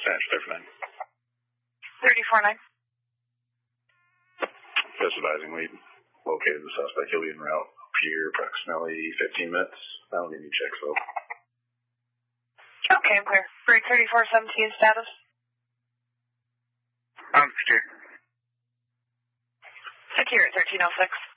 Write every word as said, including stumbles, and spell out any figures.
Dispatch, clear for nine. thirty-four nine. Just advising we located the suspect. He'll be en route here approximately fifteen minutes. I don't need any checks, though. Okay, I'm clear. Break thirty-four seventeen status. I'm secure. Secure at thirteen oh six.